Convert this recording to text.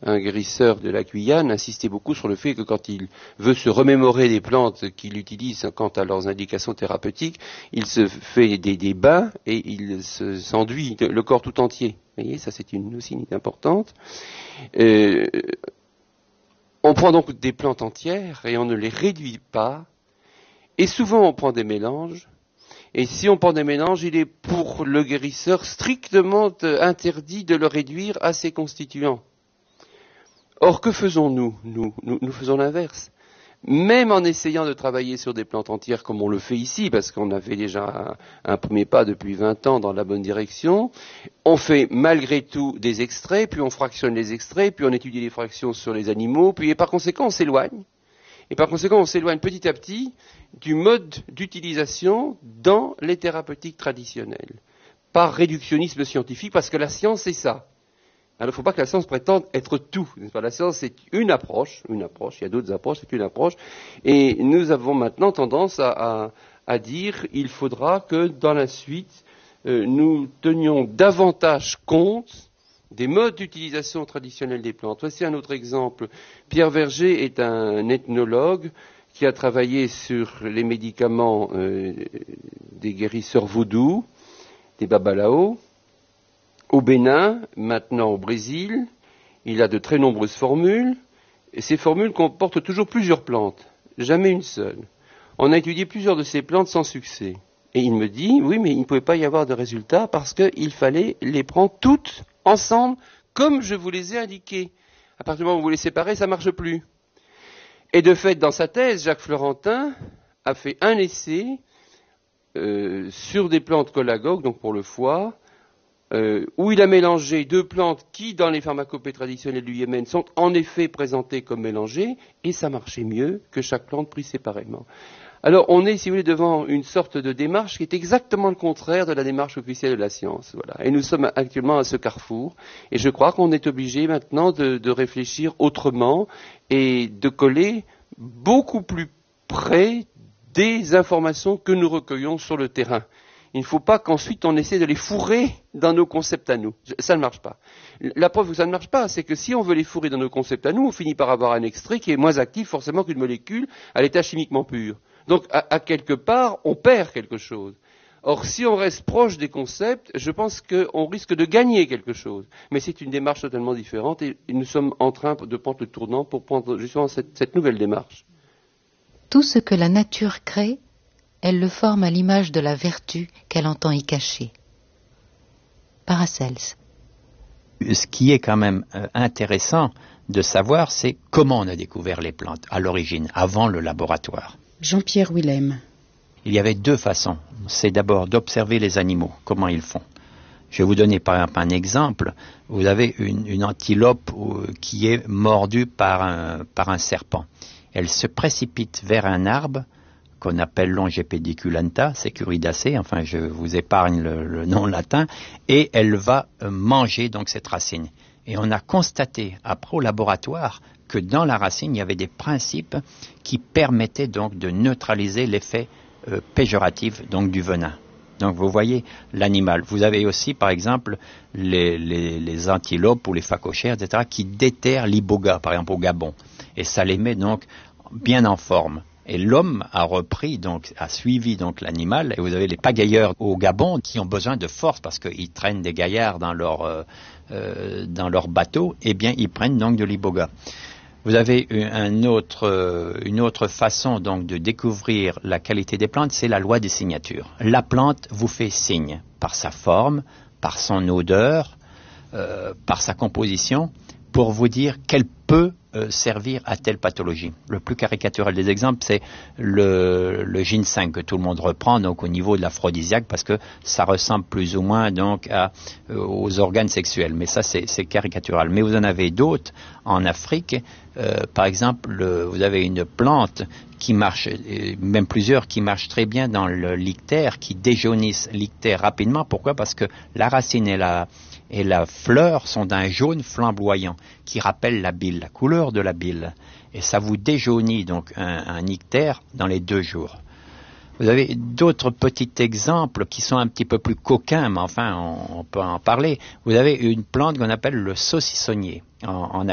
un guérisseur de la Guyane, insistait beaucoup sur le fait que quand il veut se remémorer des plantes qu'il utilise quant à leurs indications thérapeutiques, il se fait des bains et il s'enduit le corps tout entier. Vous voyez, ça c'est aussi une idée importante. On prend donc des plantes entières et on ne les réduit pas. Et souvent on prend des mélanges. Et si on prend des mélanges, il est pour le guérisseur strictement interdit de le réduire à ses constituants. Or, que faisons-nous ? Nous faisons l'inverse. Même en essayant de travailler sur des plantes entières comme on le fait ici, parce qu'on a fait déjà un premier pas depuis 20 ans dans la bonne direction, on fait malgré tout des extraits, puis on fractionne les extraits, puis on étudie les fractions sur les animaux, puis et par conséquent on s'éloigne. Et par conséquent, on s'éloigne petit à petit du mode d'utilisation dans les thérapeutiques traditionnelles, par réductionnisme scientifique, parce que la science, c'est ça. Alors, il ne faut pas que la science prétende être tout. La science, c'est une approche, il y a d'autres approches, c'est une approche, et nous avons maintenant tendance à dire qu'il faudra que, dans la suite, nous tenions davantage compte des modes d'utilisation traditionnels des plantes. Voici un autre exemple. Pierre Verger est un ethnologue qui a travaillé sur les médicaments des guérisseurs vaudous, des babalaos, au Bénin, maintenant au Brésil. Il a de très nombreuses formules, et ces formules comportent toujours plusieurs plantes, jamais une seule. On a étudié plusieurs de ces plantes sans succès. Et il me dit, oui, mais il ne pouvait pas y avoir de résultat parce qu'il fallait les prendre toutes ensemble, comme je vous les ai indiquées. À partir du moment où vous les séparez, ça ne marche plus. Et de fait, dans sa thèse, Jacques Florentin a fait un essai sur des plantes cholagogues, donc pour le foie, où il a mélangé deux plantes qui, dans les pharmacopées traditionnelles du Yémen, sont en effet présentées comme mélangées, et ça marchait mieux que chaque plante prise séparément. Alors, on est, si vous voulez, devant une sorte de démarche qui est exactement le contraire de la démarche officielle de la science. Voilà. Et nous sommes actuellement à ce carrefour. Et je crois qu'on est obligé maintenant de réfléchir autrement et de coller beaucoup plus près des informations que nous recueillons sur le terrain. Il ne faut pas qu'ensuite on essaie de les fourrer dans nos concepts à nous. Ça ne marche pas. La preuve que ça ne marche pas, c'est que si on veut les fourrer dans nos concepts à nous, on finit par avoir un extrait qui est moins actif forcément qu'une molécule à l'état chimiquement pur. Donc, à quelque part, on perd quelque chose. Or, si on reste proche des concepts, je pense qu'on risque de gagner quelque chose. Mais c'est une démarche totalement différente et nous sommes en train de prendre le tournant pour prendre justement cette nouvelle démarche. Tout ce que la nature crée, elle le forme à l'image de la vertu qu'elle entend y cacher. Paracels. Ce qui est quand même intéressant de savoir, c'est comment on a découvert les plantes à l'origine, avant le laboratoire. Jean-Pierre Willem. Il y avait deux façons. C'est d'abord d'observer les animaux, comment ils font. Je vais vous donner par exemple un exemple. Vous avez une antilope qui est mordue par un serpent. Elle se précipite vers un arbre qu'on appelle Longipediculata, Securidacea, enfin je vous épargne le nom latin, et elle va manger donc cette racine. Et on a constaté après au laboratoire que dans la racine, il y avait des principes qui permettaient donc de neutraliser l'effet péjoratif donc du venin. Donc vous voyez l'animal. Vous avez aussi par exemple les antilopes ou les phacochères, etc., qui déterrent l'iboga, par exemple au Gabon. Et ça les met donc bien en forme. Et l'homme a repris, donc, a suivi donc l'animal. Et vous avez les pagailleurs au Gabon qui ont besoin de force parce qu'ils traînent des gaillards dans leur bateau. Eh bien, ils prennent donc de l'iboga. Vous avez une autre façon donc de découvrir la qualité des plantes, c'est la loi des signatures. La plante vous fait signe par sa forme, par son odeur, par sa composition, pour vous dire qu'elle peut servir à telle pathologie. Le plus caricatural des exemples, c'est le ginseng que tout le monde reprend donc au niveau de l'aphrodisiaque parce que ça ressemble plus ou moins donc aux organes sexuels. Mais ça, c'est caricatural. Mais vous en avez d'autres en Afrique. Par exemple, vous avez une plante qui marche, même plusieurs qui marchent très bien dans le lictère, qui déjaunissent l'ictère rapidement. Pourquoi ? Parce que la racine et la fleur sont d'un jaune flamboyant qui rappelle la bile, la couleur de la bile. Et ça vous déjaunit donc un ictère dans les 2 jours. Vous avez d'autres petits exemples qui sont un petit peu plus coquins, mais enfin on peut en parler. Vous avez une plante qu'on appelle le saucissonnier en